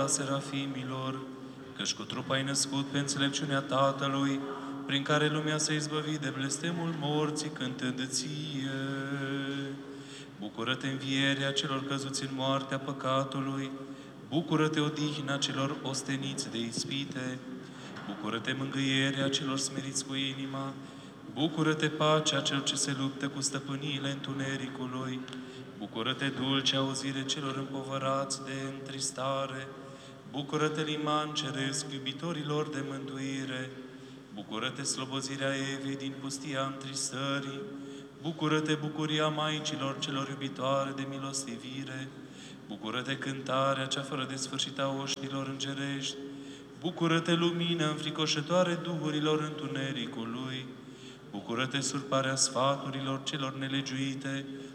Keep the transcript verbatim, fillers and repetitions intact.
serafimilor, căci cu trup ai născut pe înțelepciunea Tatălui, prin care lumea s-a izbăvit de blestemul morții, cântând ție. Bucură-te învierea celor căzuți în moartea păcatului, bucură-te odihna celor osteniți de ispite, bucură-te mângâierea celor smeriți cu inima, bucură-te pacea celor ce se luptă cu stăpâniile întunericului, bucură-te dulce auzire celor împovărați de întristare, bucură-te liman ceresc iubitorilor de mântuire, bucură-te slobozirea Evei din pustia întristării, bucură-te bucuria Maicilor celor iubitoare de milostivire, bucură-te cântarea cea fără de sfârșit a oștilor îngerești, bucură-te lumină înfricoșătoare duhurilor întunericului, bucură-te surparea sfaturilor celor nelegiuite,